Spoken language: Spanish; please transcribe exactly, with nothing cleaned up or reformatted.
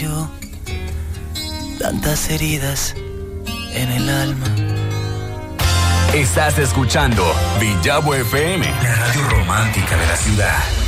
yo, tantas heridas en el alma. Estás escuchando Villavo F M, la radio romántica de la ciudad.